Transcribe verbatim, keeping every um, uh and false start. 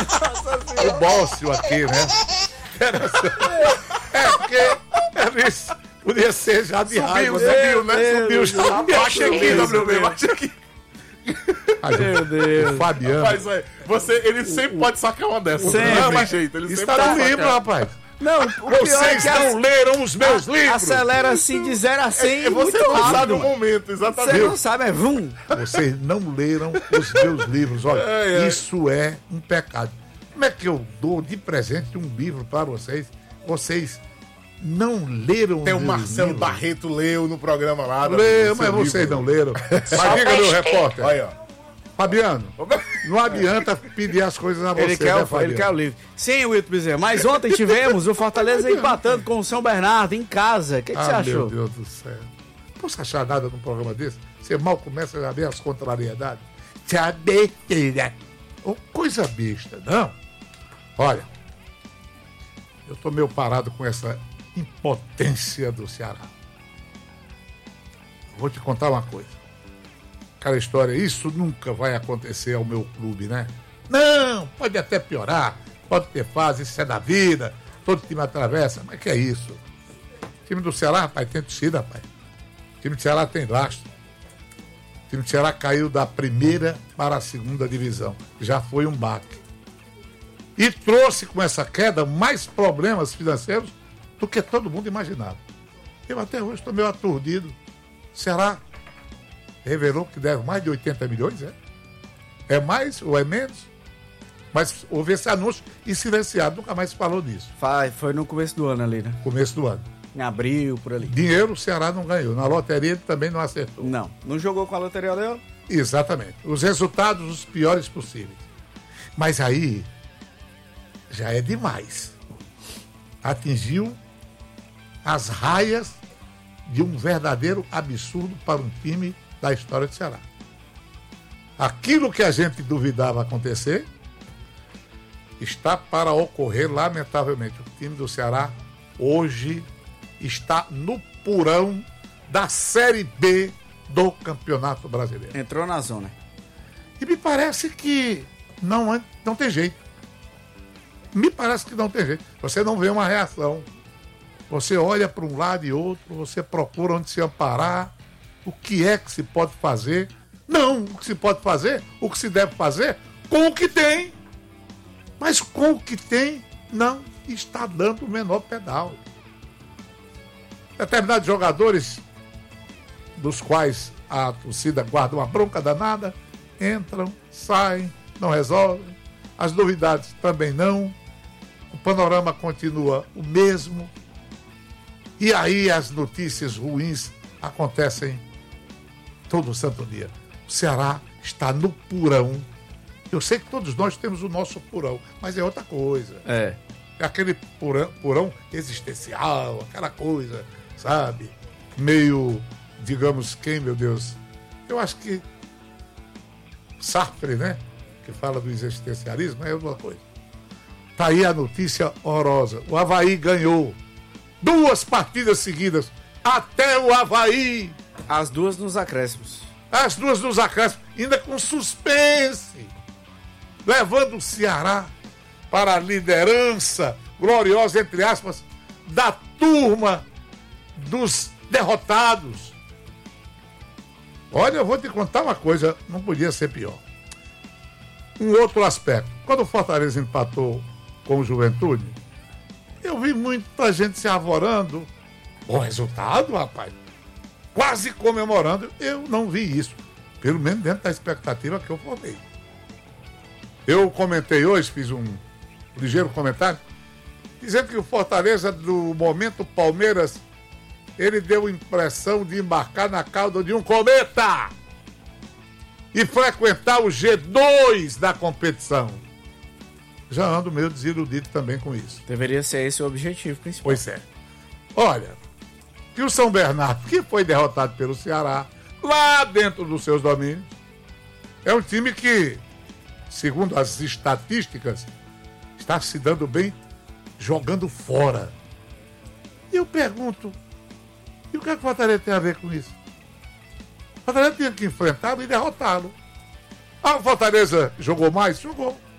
o Bócio aqui, né? É, porque é isso. Podia ser já de raiva. Subiu, né? Subiu já. Baixa aqui, W B, baixa aqui. Meu Deus. O Fabiano. Rapaz, você, ele sempre pode sacar uma dessas. Sempre. Não tem jeito. Ele Está sempre no pode livro, sacar. rapaz. Não, o pior Vocês é que não a- leram os meus a- livros. Acelera assim de zero a cem É, você muito não sabe rápido. o momento, Você exatamente. não sabe, é vum. Vocês não leram os meus livros. Olha, É, é. isso é um pecado. Como é que eu dou de presente um livro para vocês? Vocês não leram Tem o meus Marcelo livros? Barreto leu no programa lá. Leu, mas vocês não leram. Mas diga, meu repórter. Olha, ó. Fabiano, não adianta pedir as coisas a você, Ele quer, né, o, Fabiano? ele quer o livro. Sim, Wilton Bezerra. Mas ontem tivemos o Fortaleza empatando com o São Bernardo em casa. O que, que você Ah, achou? meu Deus do céu. Não posso achar nada num programa desse? Você mal começa a já ver as contrariedades. Besteira. Oh, coisa besta, não. Olha, eu tô meio parado com essa impotência do Ceará. Vou te contar uma coisa. Aquela história, isso nunca vai acontecer ao meu clube, né? Não, pode até piorar, pode ter fase, isso é da vida, todo time atravessa, mas que é isso? O time do Ceará, rapaz, tem torcida, rapaz. O time do Ceará tem lastro. O time do Ceará caiu da primeira para a segunda divisão. Já foi um baque. E trouxe com essa queda mais problemas financeiros do que todo mundo imaginava. Eu até hoje estou meio aturdido. O Ceará revelou que deve mais de oitenta milhões, é? É mais ou é menos? Mas houve esse anúncio e silenciado, nunca mais se falou nisso. Foi, foi no começo do ano ali, né? Começo do ano. Em abril, por ali. Dinheiro o Ceará não ganhou. Na loteria ele também não acertou. Não, não jogou com a loteria dela? Exatamente. Os resultados os piores possíveis. Mas aí já é demais. Atingiu as raias de um verdadeiro absurdo para um time da história do Ceará. Aquilo que a gente duvidava acontecer está para ocorrer, lamentavelmente. O time do Ceará hoje está no purão da Série B do Campeonato Brasileiro. Entrou na zona. E me parece que não, é- não tem jeito. Me parece que não tem jeito. Você não vê uma reação. Você olha para um lado e outro, você procura onde se amparar, o que é que se pode fazer. Não, o que se pode fazer, o que se deve fazer, com o que tem. Mas com o que tem, não está dando o menor pedal. Determinados jogadores, dos quais a torcida guarda uma bronca danada, entram, saem, não resolvem. As novidades também não. O panorama continua o mesmo. E aí as notícias ruins acontecem todo santo dia. O Ceará está no purão. Eu sei que todos nós temos o nosso purão, mas é outra coisa. É. É aquele purão, purão existencial, aquela coisa, sabe? Meio, digamos, quem, meu Deus? Eu acho que Sartre, né? Que fala do existencialismo, é outra coisa. Tá aí a notícia horrorosa. O Avaí ganhou duas partidas seguidas. Até o Avaí. As duas nos acréscimos. As duas nos acréscimos, ainda com suspense. Levando o Ceará para a liderança gloriosa, entre aspas, da turma dos derrotados. Olha, eu vou te contar uma coisa, não podia ser pior. Um outro aspecto. Quando o Fortaleza empatou com o Juventude, eu vi muita gente se arvorando. Bom resultado, rapaz. Quase comemorando. Eu não vi isso. Pelo menos dentro da expectativa que eu formei. Eu comentei hoje, fiz um ligeiro comentário, dizendo que o Fortaleza, do momento Palmeiras, ele deu a impressão de embarcar na cauda de um cometa e frequentar o G dois da competição. Já ando meio desiludido também com isso. Deveria ser esse o objetivo principal. Pois é. Olha, que o São Bernardo, que foi derrotado pelo Ceará, lá dentro dos seus domínios, é um time que, segundo as estatísticas, está se dando bem jogando fora. E eu pergunto, e o que é que o Fortaleza tem a ver com isso? O Fortaleza tinha que enfrentá-lo e derrotá-lo. Ah, o Fortaleza jogou mais? Jogou.